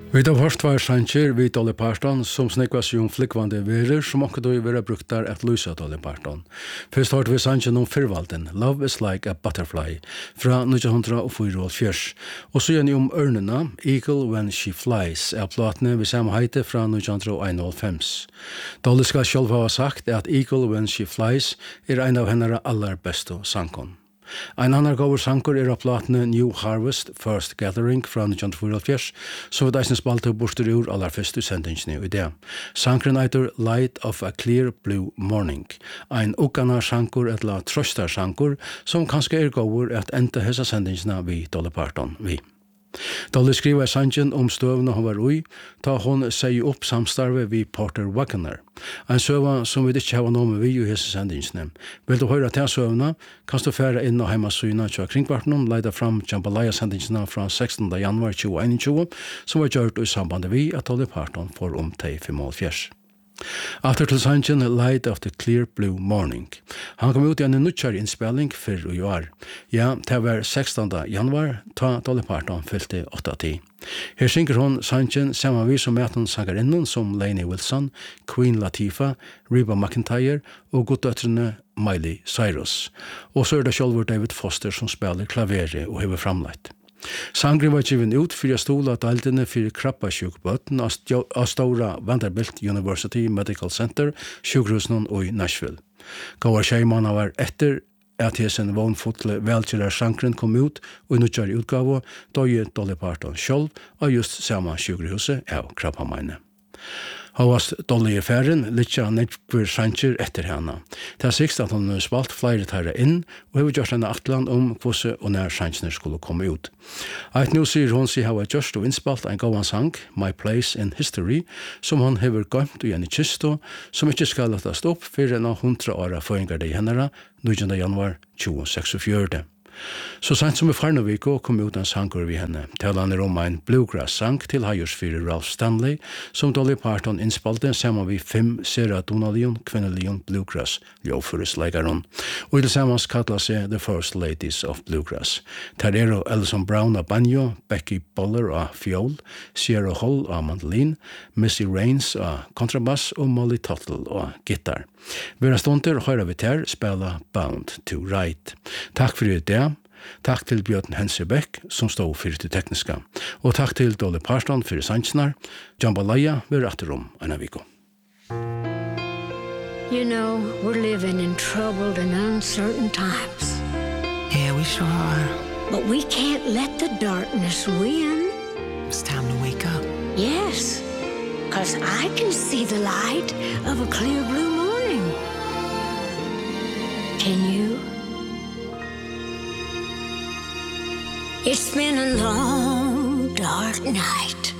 Vi har hørt var sanger vid Dolly Parton som snakkas om flikkvande verer som også då vil brukt der at lysa Dolly Parton. Først hørte vi sanger om fyrvalden, Love is like a butterfly, fra 1944. Og så gjerne om ørnena, Eagle when she flies, platene ved samme heite fra 1991. Dolly skal selv ha sagt at Eagle when she flies en av henne aller beste sankon. Ein annar góður sangur af platne New Harvest First Gathering fra 1944, som vi deisnes spalte borster ur allar fyrstu sendingsni i det. Sankren eitur Light of a Clear Blue Morning, ein ukkanar sangur etla trøstar sangur, som kanskje góður at enda hesa sendingsna vi Dolly Parton vi. Dolly skriver sangen om støvna hun var ui, ta hon seg opp samstarve vi Porter Wagoner. En søva som vi ikke har noe med vi i hese sendingsne. Vil du høre til søvna, kan du fære inn og heimasyna til kringkvartenen, leida fram Jambalaya sendingsne fra 16. januar 2021, som var gjort i samband vi at Dolly Parton får om til 45. After til sangen Light of the Clear Blue Morning. Han kom ut i en nuttjær innspilling før i år. Ja, det var 16. januar, ta Dolly Parton fylte 8-10. Her synger hun sangen sammen vi som møten sangerinnen som Lainey Wilson, Queen Latifah, Reba McEntire og goddøtrene Miley Cyrus. Og så det selv David Foster som spiller klaveret og hever framleit. Sangren var given ut for å stola daldene for krabbasjukbøtten av Stora Vanderbilt University Medical Center, sjukhusen i Nashville. Gåar Sheimanna var etter at hesen vognfotle velkjæra sangren kom ut og i nuttjær utgave, døye Dolly Parton selv av just samme sjukhuset av krabbamaine. Havast Dolly i færen, litja nekver sanger etter henne. Det sikst at hun spalt flere tæra inn, og hefur gjort henne atland om hvordan og nær sangene skulle komme ut. Eit nå sier hun seg hava gjort og innspalt en gåan sang, My Place in History, som hun hefur gømt og gjerne kysto, som ikke skal latast opp for en av 100 åra føringar det i hennara, 9. januar 2046. Så sent som i Farnaviko kom ut en sanger vi henne. Talan om en bluegrass-sang til hajurs fyrir Ralph Stanley, som Dolly Parton innspalte sammen vi 5 seradonalion, kvinnelion bluegrass, ljåføresleikaron. Og i det sammans kallar seg The First Ladies of Bluegrass. Ter Alison Brown av banjo, Becky Boller av fiol, Sierra Hull av mandolin, Missy Raines av kontrabass og Molly Tuttle av gitar. Vera stunder høyrer vi ter spela Bound to Ride. Takk for det. Takk til Bjørn Hensebekk, som stod for det tekniska. Og takk til Dolly Parton for sangsnar. Jambalaya vil rette rom en av viko. You know, we're living in troubled and uncertain times. Yeah, we sure are. But we can't let the darkness win. It's time to wake up. Yes, 'cause I can see the light of a clear blue morning. Can you? It's been a long, dark night.